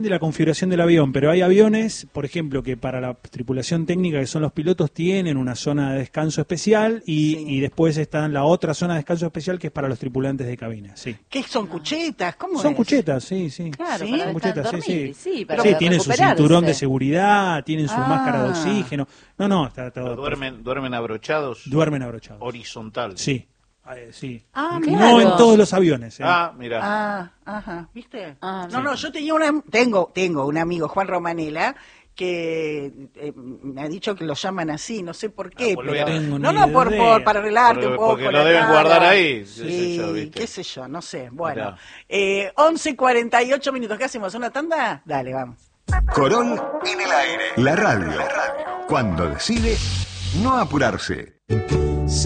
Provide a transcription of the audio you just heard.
de la configuración del avión, pero hay aviones, por ejemplo, que para la tripulación técnica, que son los pilotos, tienen una zona de descanso especial y después está la otra zona de descanso especial que es para los tripulantes de cabina. Sí. ¿Qué son cuchetas? ¿Cómo Son es? cuchetas, sí. Claro, ¿Sí? para Son cuchetas, dormir, sí. para Sí, tienen su recuperarse. cinturón de seguridad, tienen su máscara de Ah. oxígeno. No, está todo. Duermen abrochados. Duermen abrochados. Horizontal. Sí. Sí. Ah, No claro. en todos los aviones. Mira. Ajá, ¿viste? Ah, No, yo tengo un amigo, Juan Romanela, que me ha dicho que lo llaman así, no sé por qué, pues no pero tengo ni por idea. para arreglarte un poco. Porque lo la deben cara. guardar ahí, Sí, qué sé yo, ¿viste? qué sé yo, no sé. Bueno, Mirá. 11:48 minutos, ¿qué hacemos? ¿Una tanda? Dale, vamos. Corol en el aire. La radio. Cuando decide no apurarse.